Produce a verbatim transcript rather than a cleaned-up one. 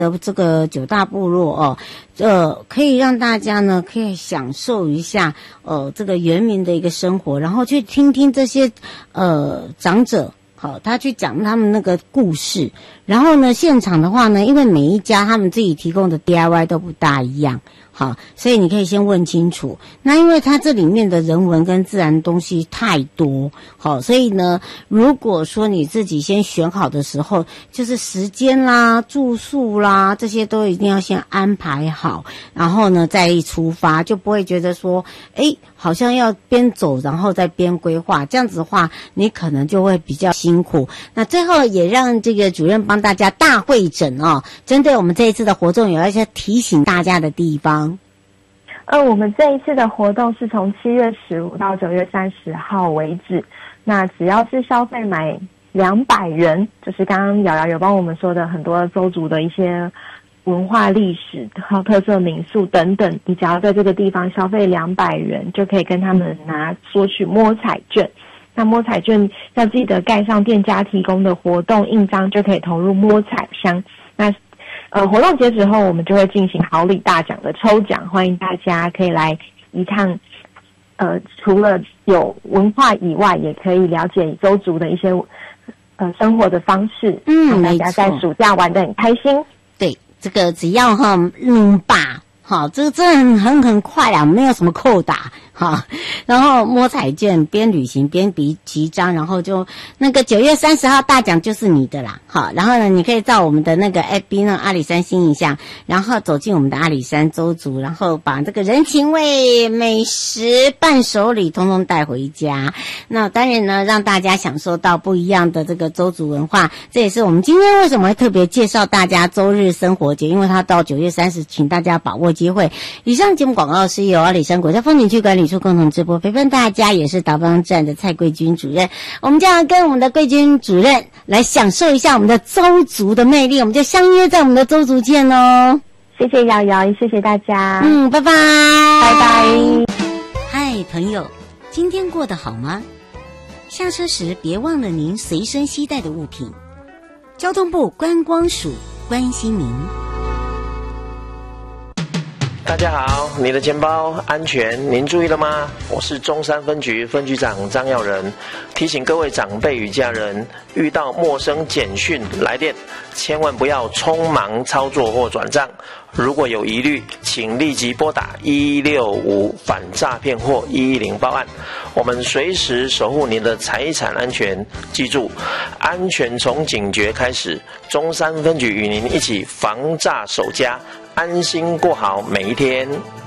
的这个九大部落哦，呃，可以让大家呢可以享受一下呃这个原民的一个生活，然后去听听这些呃长者。好，他去讲他们那个故事，然后呢，现场的话呢，因为每一家他们自己提供的 D I Y 都不大一样，好，所以你可以先问清楚。那因为它这里面的人文跟自然东西太多，好，所以呢，如果说你自己先选好的时候，就是时间啦、住宿啦这些都一定要先安排好，然后呢再一出发，就不会觉得说，哎，好像要边走然后再边规划，这样子的话，你可能就会比较辛苦。那最后也让这个主任帮大家大会诊哦，针对我们这一次的活动有一些提醒大家的地方。 呃，我们这一次的活动是从七月十五到九月三十号为止。那只要是消费买两百元，就是刚刚瑶瑶有帮我们说的很多邹族的一些文化历史还有特色民宿等等，你只要在这个地方消费两百元，就可以跟他们拿索取摸彩券。那摸彩券要记得盖上店家提供的活动印章，就可以投入摸彩箱。那呃，活动截止后，我们就会进行好礼大奖的抽奖，欢迎大家可以来一趟。呃，除了有文化以外，也可以了解邹族的一些呃生活的方式， 嗯， 让大家在暑假玩得很开心。 对，这个只要哈嗯吧。好，这个真的很很快啊，没有什么扣打哈。然后摸彩券，边旅行边比集章，然后就那个九月三十号大奖就是你的啦。好，然后呢，你可以到我们的那个 F B 那阿里山新印象，然后走进我们的阿里山邹族，然后把这个人情味、美食、伴手礼通通带回家。那当然呢，让大家享受到不一样的这个邹族文化。这也是我们今天为什么会特别介绍大家邹日生活节，因为它到九月三十，请大家把握机会。以上节目广告是由阿里山国家风景区管理处共同直播，陪伴大家也是导帮站的蔡桂君主任。我们将要跟我们的桂君主任来享受一下我们的邹族的魅力，我们就相约在我们的邹族见哦。 谢谢瑶瑶，谢谢大家。 嗯，拜拜， 拜拜。 嗨，朋友，今天过得好吗？下车时别忘了您随身携带的物品。交通部观光署关心您。 大家好，你的钱包安全，您注意了吗？我是中山分局分局长张耀仁，提醒各位长辈与家人，遇到陌生简讯来电，千万不要匆忙操作或转账。如果有疑虑，请立即拨打一六五反诈骗或一一零报案，我们随时守护您的财产安全。记住，安全从警觉开始，中山分局与您一起防诈守家，安心过好每一天。